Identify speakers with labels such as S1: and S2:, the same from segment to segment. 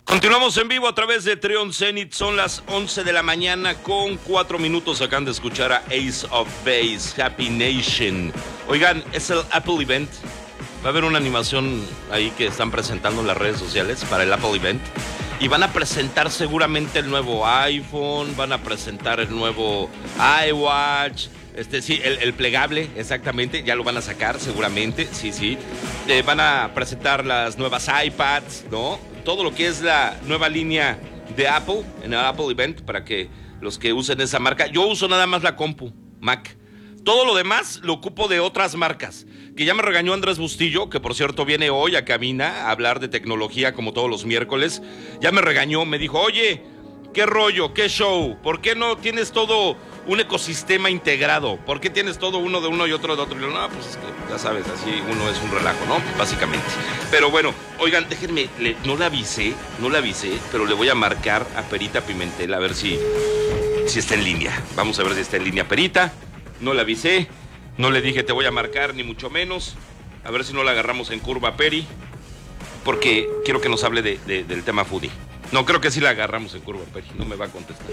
S1: Continuamos en vivo a través de Trion Zenith. Son las 11 de la mañana con 4 minutos. Acaban de escuchar a Ace of Base, Happy Nation. Oigan, es el Apple Event. Va a haber una animación ahí que están presentando en las redes sociales para el Apple Event. Y van a presentar seguramente el nuevo iPhone, van a presentar el nuevo iWatch. Sí, el plegable, exactamente, ya lo van a sacar seguramente, sí. Van a presentar las nuevas iPads, ¿no? Todo lo que es la nueva línea de Apple en el Apple Event para que los que usen esa marca. Yo uso nada más la compu, Mac. Todo lo demás lo ocupo de otras marcas. Que ya me regañó Andrés Bustillo, que por cierto viene hoy a cabina a hablar de tecnología como todos los miércoles. Ya me regañó, me dijo, oye, ¿qué rollo? ¿Qué show? ¿Por qué no tienes todo un ecosistema integrado? ¿Por qué tienes todo uno de uno y otro de otro? Y yo, no, pues es que ya sabes, así uno es un relajo, ¿no? Básicamente. Pero bueno, oigan, déjenme, no le avisé, pero le voy a marcar a Perita Pimentel a ver si está en línea. Vamos a ver si está en línea Perita. No le avisé, no le dije te voy a marcar, ni mucho menos. A ver si no la agarramos en curva, Peri. Porque quiero que nos hable del tema foodie. No, creo que sí la agarramos en curva, Peri. No me va a contestar.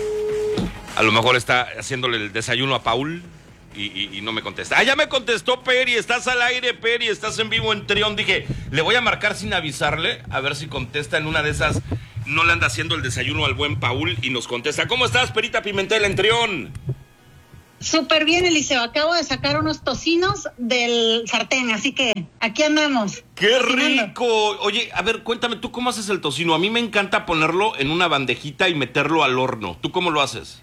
S1: A lo mejor está haciéndole el desayuno a Paul y no me contesta. ¡Ah, ya me contestó, Peri! Estás al aire, Peri. Estás en vivo en Trión. Dije, le voy a marcar sin avisarle. A ver si contesta en una de esas. No le anda haciendo el desayuno al buen Paul y nos contesta. ¿Cómo estás, Perita Pimentel, en Trión?
S2: Súper bien, Eliseo. Acabo de sacar unos tocinos del sartén, así que aquí andamos.
S1: ¡Qué rico! Oye, a ver, cuéntame, ¿tú cómo haces el tocino? A mí me encanta ponerlo en una bandejita y meterlo al horno. ¿Tú cómo lo haces?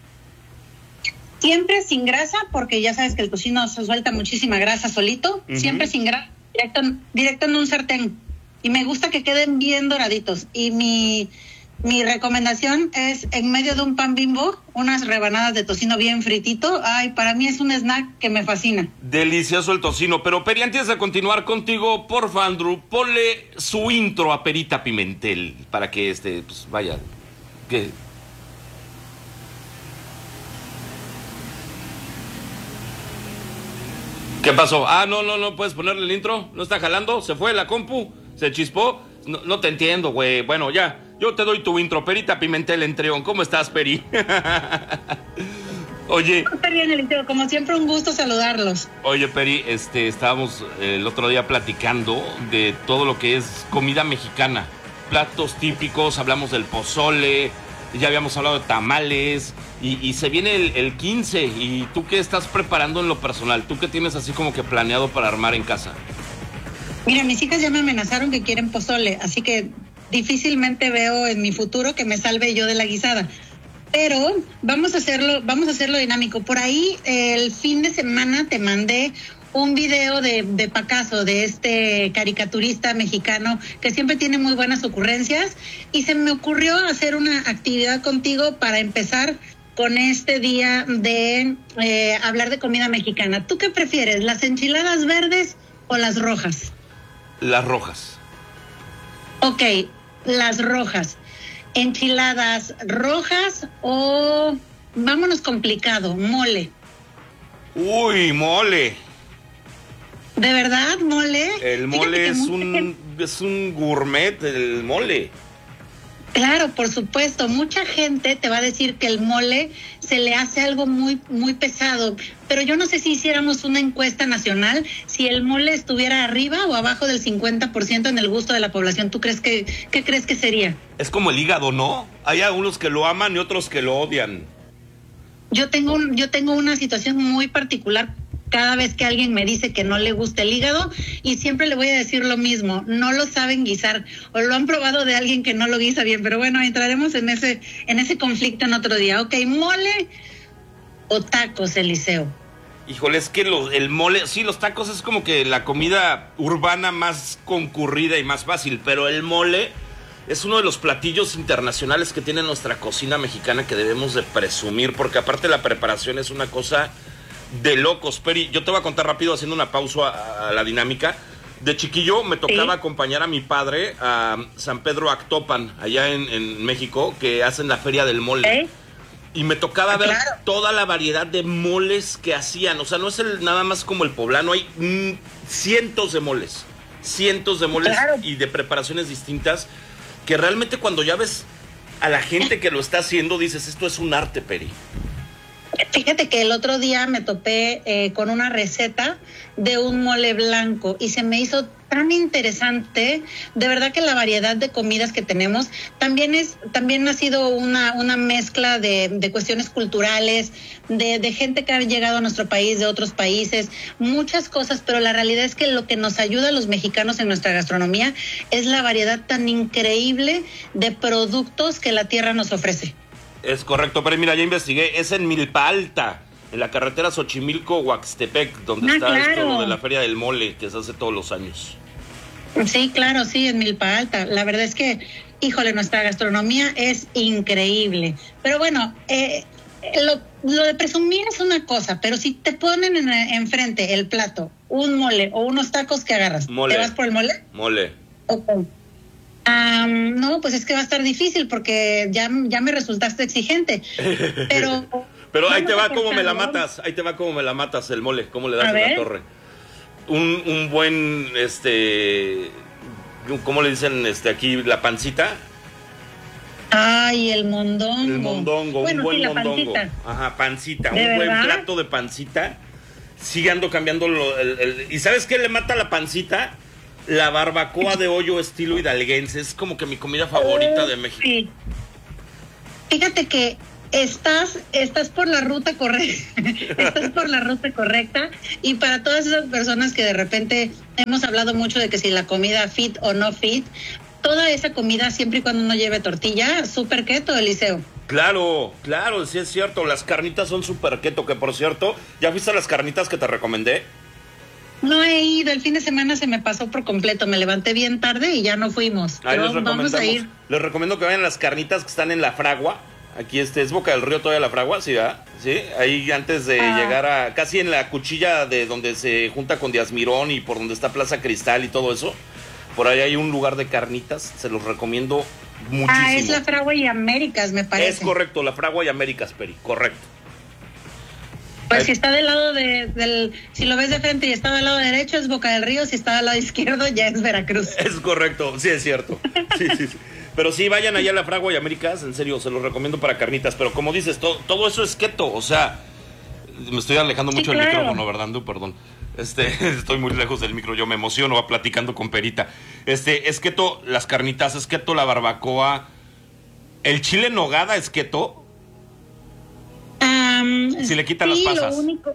S2: Siempre sin grasa, porque ya sabes que el tocino se suelta muchísima grasa solito. Uh-huh. Siempre sin grasa, directo en un sartén. Y me gusta que queden bien doraditos. Y mi recomendación es, en medio de un pan Bimbo, unas rebanadas de tocino bien fritito. Ay, para mí es un snack que me fascina.
S1: Delicioso el tocino. Pero, Peri, antes de continuar contigo, porfa, Andrew, ponle su intro a Perita Pimentel para que pues vaya. ¿Qué? ¿Qué pasó? Ah, no puedes ponerle el intro. ¿No está jalando? ¿Se fue la compu? ¿Se chispó? No te entiendo, güey. Bueno, ya. Yo te doy tu intro, Perita Pimentel en Trión. ¿Cómo estás, Peri? Oye.
S2: Súper bien, Eliseo. Como siempre, un gusto saludarlos.
S1: Oye, Peri, estábamos el otro día platicando de todo lo que es comida mexicana. Platos típicos, hablamos del pozole, ya habíamos hablado de tamales, y se viene el 15. ¿Y tú qué estás preparando en lo personal? ¿Tú qué tienes así como que planeado para armar en casa?
S2: Mira, mis hijas ya me amenazaron que quieren pozole, así que difícilmente veo en mi futuro que me salve yo de la guisada. Pero vamos a hacerlo dinámico. Por ahí el fin de semana te mandé un video de Pacaso, de este caricaturista mexicano que siempre tiene muy buenas ocurrencias, y se me ocurrió hacer una actividad contigo para empezar con este día de hablar de comida mexicana. ¿Tú qué prefieres, las enchiladas verdes o las rojas?
S1: Las rojas.
S2: Ok, las rojas. ¿Enchiladas rojas o, vámonos complicado, mole?
S1: Uy, mole.
S2: ¿De verdad, mole?
S1: El mole es un gourmet, el mole.
S2: Claro, por supuesto. Mucha gente te va a decir que el mole se le hace algo muy, muy pesado. Pero yo no sé si hiciéramos una encuesta nacional, si el mole estuviera arriba o abajo del 50% en el gusto de la población. ¿Tú crees qué crees que sería?
S1: Es como el hígado, ¿no? Hay algunos que lo aman y otros que lo odian.
S2: Yo tengo una situación muy particular cada vez que alguien me dice que no le gusta el hígado, y siempre le voy a decir lo mismo: no lo saben guisar, o lo han probado de alguien que no lo guisa bien. Pero bueno, entraremos en ese conflicto en otro día. Ok, ¿mole o tacos, Eliseo?
S1: Híjole, es que el mole, sí, los tacos es como que la comida urbana más concurrida y más fácil, pero el mole es uno de los platillos internacionales que tiene nuestra cocina mexicana que debemos de presumir, porque aparte la preparación es una cosa de locos. Peri, yo te voy a contar rápido, haciendo una pausa a la dinámica. De chiquillo me tocaba acompañar a mi padre a San Pedro Actopan, allá en México, que hacen la feria del mole. Y me tocaba ver toda la variedad de moles que hacían. O sea, no es nada más como el poblano, hay cientos de moles y de preparaciones distintas. que realmente cuando ya ves a la gente que lo está haciendo, dices, esto es un arte, Peri.
S2: Fíjate que el otro día me topé con una receta de un mole blanco y se me hizo tan interesante. De verdad que la variedad de comidas que tenemos también ha sido una mezcla de cuestiones culturales, de gente que ha llegado a nuestro país, de otros países, muchas cosas, pero la realidad es que lo que nos ayuda a los mexicanos en nuestra gastronomía es la variedad tan increíble de productos que la tierra nos ofrece.
S1: Es correcto, pero mira, ya investigué, es en Milpa Alta, en la carretera Xochimilco-Huaxtepec, donde está
S2: claro.
S1: esto lo de la Feria del Mole, que se hace todos los años.
S2: Sí, claro, sí, en Milpa Alta. La verdad es que, híjole, nuestra gastronomía es increíble. Pero bueno, lo de presumir es una cosa, pero si te ponen enfrente el plato, un mole o unos tacos, ¿qué agarras?
S1: Mole.
S2: ¿Te vas por el mole?
S1: Mole.
S2: Okay. No, pues es que va a estar difícil porque ya me resultaste exigente.
S1: Pero ahí te va cómo me la matas, el mole, cómo le das en la torre. Un buen, ¿cómo le dicen aquí? La pancita.
S2: Ay, el mondongo.
S1: El mondongo,
S2: bueno,
S1: un buen
S2: sí,
S1: mondongo.
S2: Pancita.
S1: Ajá, pancita,
S2: ¿De
S1: un buen
S2: verdad?
S1: plato de pancita. Sigue ando cambiando ¿y sabes qué le mata la pancita? La barbacoa de hoyo estilo hidalguense. Es como que mi comida favorita de México.
S2: Sí. Fíjate que estás por la ruta correcta. Estás por la ruta correcta. Y para todas esas personas que de repente hemos hablado mucho de que si la comida fit o no fit, toda esa comida, siempre y cuando no lleve tortilla, súper keto, Eliseo.
S1: Claro, sí es cierto. Las carnitas son súper keto, que por cierto, ¿ya fuiste a las carnitas que te recomendé?
S2: No he ido, el fin de semana se me pasó por completo, me levanté bien tarde y ya no fuimos.
S1: Ahí
S2: Pero vamos a ir.
S1: Les recomiendo que vayan a las carnitas que están en La Fragua. Aquí es Boca del Río todavía La Fragua, ¿sí, verdad? Sí, ahí antes de llegar a, casi en la cuchilla de donde se junta con Díaz Mirón y por donde está Plaza Cristal y todo eso. Por ahí hay un lugar de carnitas, se los recomiendo muchísimo.
S2: Es La Fragua y Américas, me parece.
S1: Es correcto, La Fragua y Américas, Peri, correcto.
S2: Pues si está del lado si lo ves de frente y está del lado derecho es Boca del Río, si está del lado izquierdo ya es Veracruz.
S1: Es correcto, sí es cierto. Sí. Pero sí, vayan allá a La Fragua y Américas, en serio, se los recomiendo para carnitas. Pero como dices, todo eso es keto, o sea, me estoy alejando mucho del micrófono, ¿verdad, Andu? Perdón. Estoy muy lejos del micro, yo me emociono platicando con Perita. Es keto las carnitas, es keto la barbacoa. ¿El chile en nogada es keto? Si le quitan las pasas.
S2: Lo único,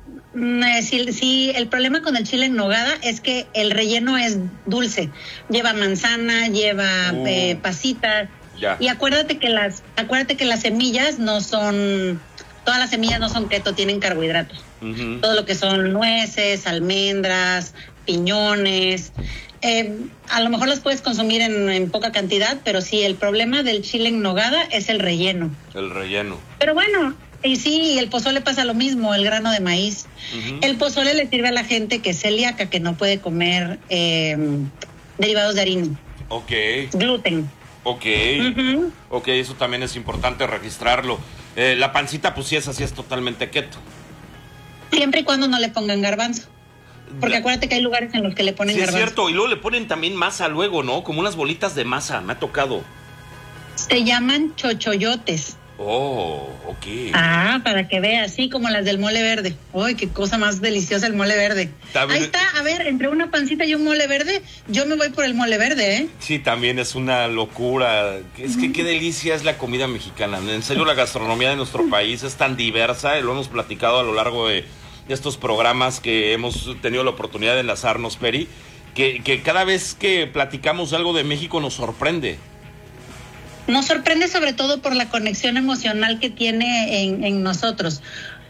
S2: sí, el problema con el chile en nogada es que el relleno es dulce. Lleva manzana, lleva pasitas.
S1: Ya.
S2: Y acuérdate que las semillas no son, todas las semillas no son keto, tienen carbohidratos.
S1: Uh-huh.
S2: Todo lo que son nueces, almendras, piñones. A lo mejor las puedes consumir en poca cantidad, pero sí, el problema del chile en nogada es el relleno.
S1: El relleno.
S2: Pero bueno, y sí, el pozole pasa lo mismo, el grano de maíz.
S1: Uh-huh.
S2: El pozole le sirve a la gente que es celíaca, que no puede comer derivados de harina.
S1: Ok.
S2: Gluten.
S1: Ok.
S2: Uh-huh.
S1: Ok, eso también es importante registrarlo. La pancita, pues sí, esa sí es totalmente keto.
S2: Siempre y cuando no le pongan garbanzo. Porque acuérdate que hay lugares en los que le ponen garbanzo.
S1: Sí, es cierto. Y luego le ponen también masa luego, ¿no? Como unas bolitas de masa, me ha tocado. Se
S2: llaman chochoyotes.
S1: Oh, ok.
S2: Para que veas, sí, como las del mole verde. ¡Ay, qué cosa más deliciosa el mole verde! También... Ahí está, a ver, entre una pancita y un mole verde, yo me voy por el mole verde, ¿eh?
S1: Sí, también es una locura. Es que qué delicia es la comida mexicana. En serio, la gastronomía de nuestro país es tan diversa, lo hemos platicado a lo largo de estos programas que hemos tenido la oportunidad de enlazarnos, Peri, que cada vez que platicamos algo de México nos sorprende.
S2: Nos sorprende sobre todo por la conexión emocional que tiene en nosotros.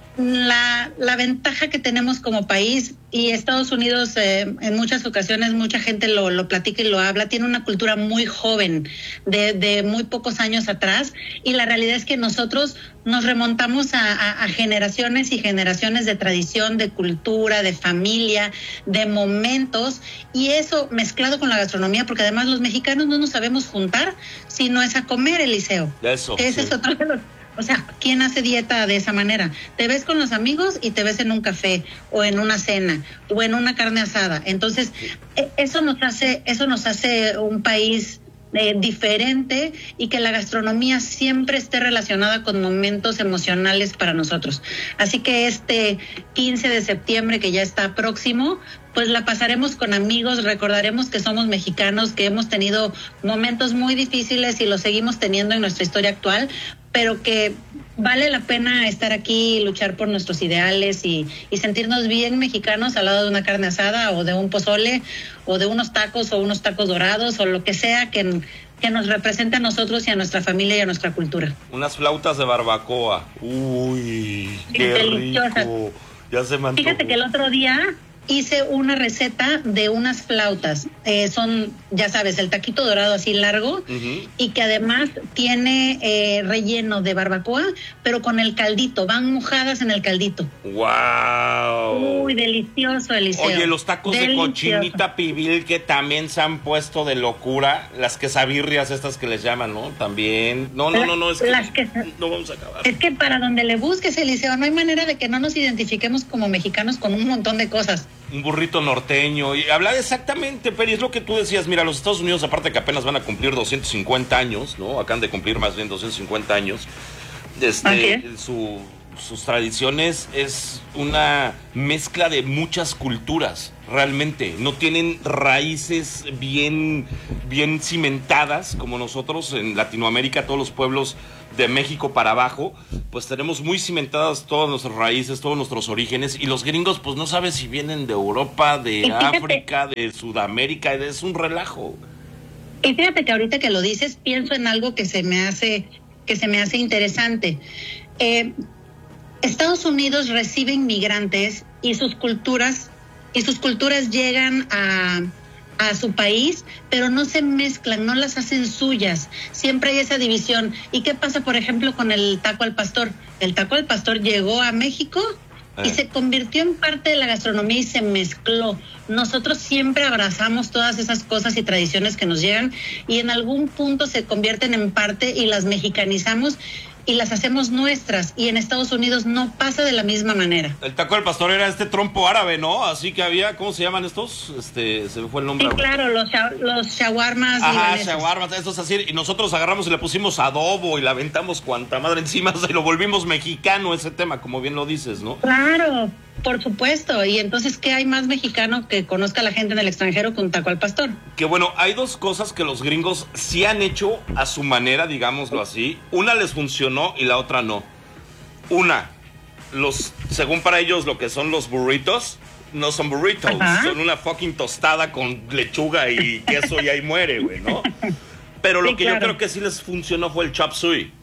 S2: La ventaja que tenemos como país, y Estados Unidos en muchas ocasiones mucha gente lo platica y lo habla, tiene una cultura muy joven, de muy pocos años atrás, y la realidad es que nosotros nos remontamos a generaciones y generaciones de tradición, de cultura, de familia, de momentos, y eso mezclado con la gastronomía, porque además los mexicanos no nos sabemos juntar si no es a comer, Eliseo.
S1: Eso.
S2: Ese es otro de los... O sea, ¿quién hace dieta de esa manera? Te ves con los amigos y te ves en un café o en una cena o en una carne asada. Entonces, eso nos hace un país diferente y que la gastronomía siempre esté relacionada con momentos emocionales para nosotros. Así que este 15 de septiembre, que ya está próximo, pues la pasaremos con amigos, recordaremos que somos mexicanos, que hemos tenido momentos muy difíciles y los seguimos teniendo en nuestra historia actual, pero que vale la pena estar aquí y luchar por nuestros ideales y sentirnos bien mexicanos al lado de una carne asada o de un pozole o de unos tacos dorados o lo que sea que nos represente a nosotros y a nuestra familia y a nuestra cultura.
S1: Unas flautas de barbacoa. Uy, qué
S2: deliciosas.
S1: rico. Ya se me antojó.
S2: Fíjate que el otro día hice una receta de unas flautas. Son, ya sabes, el taquito dorado así largo y que además tiene relleno de barbacoa, pero con el caldito. Van mojadas en el caldito.
S1: ¡Wow!
S2: Muy delicioso, Eliseo.
S1: Oye, los tacos de cochinita pibil que también se han puesto de locura. Las quesabirrias estas que les llaman, ¿no? También. No, es que no vamos a acabar.
S2: Es que para donde le busques, Eliseo, no hay manera de que no nos identifiquemos como mexicanos con un montón de cosas.
S1: Un burrito norteño, y hablar exactamente, Peri, es lo que tú decías. Mira, los Estados Unidos, aparte que apenas van a cumplir 250 años, ¿no? Acaban de cumplir más bien 250 años. Sus tradiciones es una mezcla de muchas culturas, realmente. No tienen raíces bien cimentadas como nosotros en Latinoamérica, todos los pueblos de México para abajo, pues tenemos muy cimentadas todas nuestras raíces, todos nuestros orígenes, y los gringos pues no sabes si vienen de Europa, de África, de Sudamérica, es un relajo.
S2: Y fíjate que ahorita que lo dices, pienso en algo que se me hace interesante. Estados Unidos recibe inmigrantes y sus culturas llegan a su país, pero no se mezclan, no las hacen suyas. Siempre hay esa división. ¿Y qué pasa, por ejemplo, con el taco al pastor? El taco al pastor llegó a México y se convirtió en parte de la gastronomía y se mezcló. Nosotros siempre abrazamos todas esas cosas y tradiciones que nos llegan y en algún punto se convierten en parte y las mexicanizamos y las hacemos nuestras, y en Estados Unidos no pasa de la misma manera.
S1: El taco del pastor era este trompo árabe, ¿no? Así que había, ¿cómo se llaman estos? Se me fue el nombre.
S2: Sí, claro, los shawarmas.
S1: Ajá, shawarmas, estos así, y nosotros agarramos y le pusimos adobo y le aventamos cuanta madre encima y lo volvimos mexicano ese tema, como bien lo dices, ¿no?
S2: Claro, por supuesto. Y entonces, ¿qué hay más mexicano que conozca a la gente en el extranjero con taco al pastor?
S1: Que bueno, hay dos cosas que los gringos sí han hecho a su manera, digámoslo así. Una les funcionó y la otra no. Una, según para ellos lo que son los burritos, no son burritos, son una fucking tostada con lechuga y queso y ahí muere, güey, ¿no? Pero lo que yo creo que sí les funcionó fue el chop suey.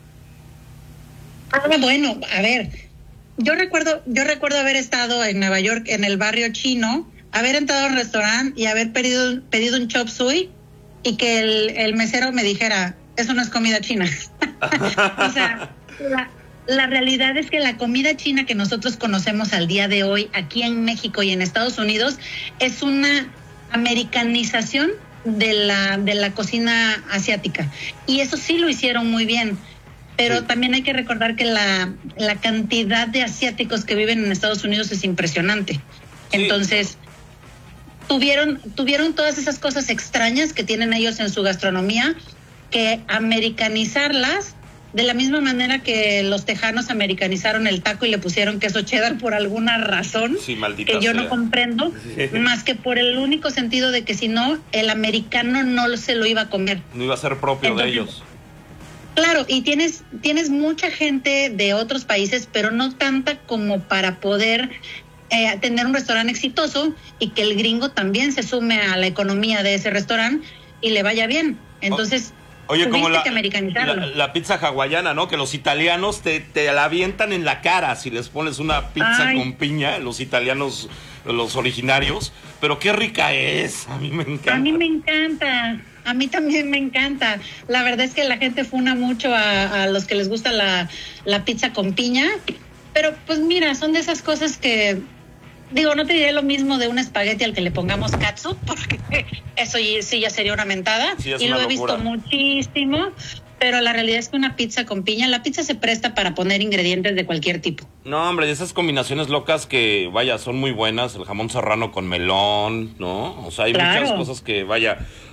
S2: Bueno, a ver, yo recuerdo haber estado en Nueva York, en el barrio chino, haber entrado a un restaurante y haber pedido un chop suey y que el mesero me dijera, eso no es comida china. O sea, la realidad es que la comida china que nosotros conocemos al día de hoy aquí en México y en Estados Unidos es una americanización de la cocina asiática. Y eso sí lo hicieron muy bien. Pero también hay que recordar que la cantidad de asiáticos que viven en Estados Unidos es impresionante. Sí. Entonces, tuvieron todas esas cosas extrañas que tienen ellos en su gastronomía, que americanizarlas de la misma manera que los tejanos americanizaron el taco y le pusieron queso cheddar por alguna razón, que yo no comprendo, más que por el único sentido de que si no, el americano no se lo iba a comer.
S1: No iba a ser propio. Entonces, de ellos.
S2: Claro, y tienes mucha gente de otros países, pero no tanta como para poder tener un restaurante exitoso y que el gringo también se sume a la economía de ese restaurante y le vaya bien. Entonces,
S1: oye, como la pizza hawaiana, ¿no? Que los italianos te la avientan en la cara si les pones una pizza con piña, los italianos, los originarios. Pero qué rica es, a mí me encanta.
S2: A mí me encanta. A mí también me encanta. La verdad es que la gente funa mucho a los que les gusta la pizza con piña. Pero pues mira, son de esas cosas que, digo, no te diré lo mismo de un espagueti al que le pongamos catsup, porque eso sí ya sería una mentada. Sí, y lo he visto muchísimo. Pero la realidad es que una pizza con piña, la pizza se presta para poner ingredientes de cualquier tipo.
S1: No, hombre, esas combinaciones locas que, vaya, son muy buenas. El jamón serrano con melón, ¿no? O sea, hay muchas cosas que, vaya,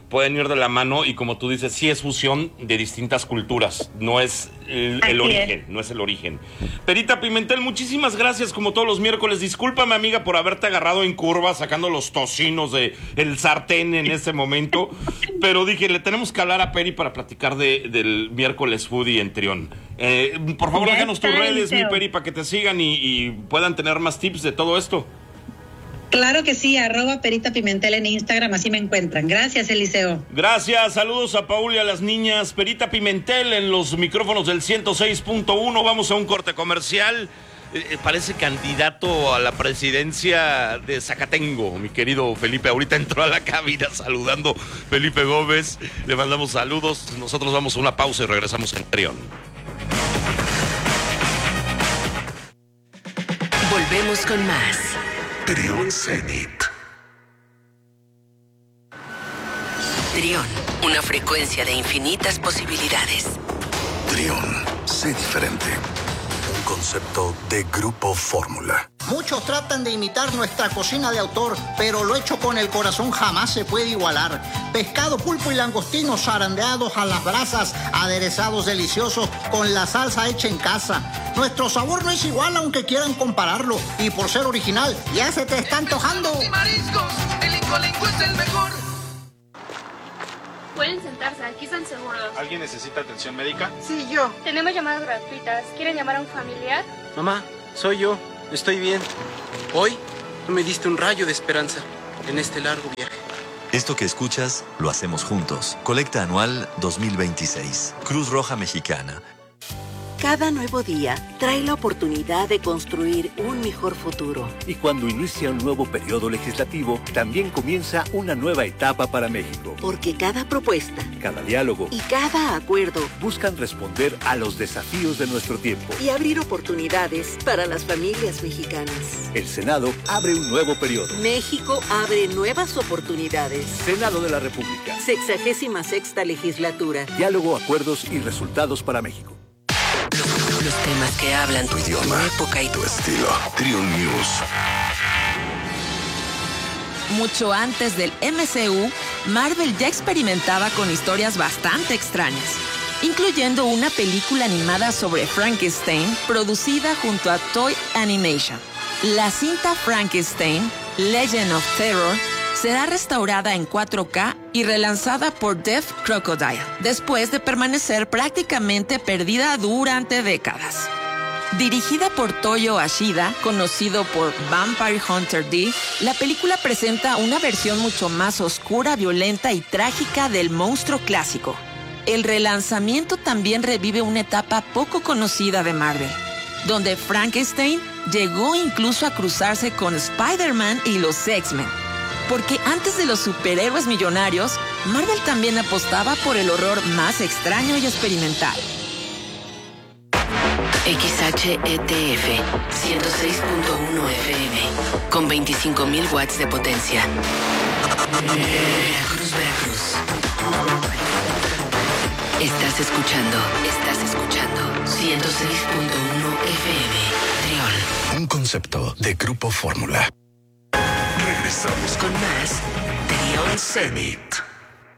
S1: pueden ir de la mano y como tú dices, sí es fusión de distintas culturas, no es el origen, no es el origen. Perita Pimentel, muchísimas gracias como todos los miércoles. Discúlpame, amiga, por haberte agarrado en curva sacando los tocinos del sartén en ese momento, pero dije, le tenemos que hablar a Peri para platicar del miércoles foodie en Trión. Por favor, déjanos tus redes, mi Peri, para que te sigan y puedan tener más tips de todo esto.
S2: Claro que sí, @Perita Pimentel en Instagram, así me encuentran. Gracias, Eliseo.
S1: Gracias, saludos a Paul y a las niñas. Perita Pimentel en los micrófonos del 106.1. Vamos a un corte comercial. Parece candidato a la presidencia de Zacatengo, mi querido Felipe. Ahorita entró a la cabina saludando Felipe Gómez. Le mandamos saludos. Nosotros vamos a una pausa y regresamos en Trión.
S3: Volvemos con más.
S4: Trión Zenit.
S3: Trión, una frecuencia de infinitas posibilidades.
S4: Trión, sé diferente. Un concepto de Grupo Fórmula.
S5: Muchos tratan de imitar nuestra cocina de autor, pero lo hecho con el corazón jamás se puede igualar. Pescado, pulpo y langostinos zarandeados a las brasas, aderezados deliciosos con la salsa hecha en casa. Nuestro sabor no es igual aunque quieran compararlo, y por ser original ya se te está antojando.
S6: Mariscos, el Incolinco es el mejor.
S7: Pueden sentarse, aquí están seguros.
S8: ¿Alguien necesita atención médica?
S5: Sí, yo.
S7: Tenemos llamadas gratuitas. ¿Quieren llamar a un familiar?
S9: Mamá, soy yo. Estoy bien. Hoy tú me diste un rayo de esperanza en este largo viaje.
S10: Esto que escuchas lo hacemos juntos. Colecta anual 2026. Cruz Roja Mexicana.
S3: Cada nuevo día trae la oportunidad de construir un mejor futuro.
S11: Y cuando inicia un nuevo periodo legislativo, también comienza una nueva etapa para México.
S3: Porque cada propuesta,
S11: cada diálogo
S3: y cada acuerdo
S11: buscan responder a los desafíos de nuestro tiempo
S3: y abrir oportunidades para las familias mexicanas.
S11: El Senado abre un nuevo periodo.
S3: México abre nuevas oportunidades.
S11: Senado de la República.
S3: 66ª legislatura.
S11: Diálogo, acuerdos y resultados para México.
S3: Los temas que hablan
S4: Tu idioma,
S3: tu época y
S4: tu estilo. Trión News.
S12: Mucho antes del MCU, Marvel ya experimentaba con historias bastante extrañas, incluyendo una película animada sobre Frankenstein producida junto a Toy Animation. La cinta Frankenstein, Legend of Terror, será restaurada en 4K y relanzada por Deaf Crocodile, después de permanecer prácticamente perdida durante décadas. Dirigida por Toyo Ashida, conocido por Vampire Hunter D, la película presenta una versión mucho más oscura, violenta y trágica del monstruo clásico. El relanzamiento también revive una etapa poco conocida de Marvel, donde Frankenstein llegó incluso a cruzarse con Spider-Man y los X-Men. Porque antes de los superhéroes millonarios, Marvel también apostaba por el horror más extraño y experimental.
S3: XHETF 106.1 FM con 25.000 watts de potencia. Veracruz. Estás escuchando 106.1 FM Trión.
S4: Un concepto de Grupo Fórmula. Regresamos
S3: con más Trión
S4: Zenit.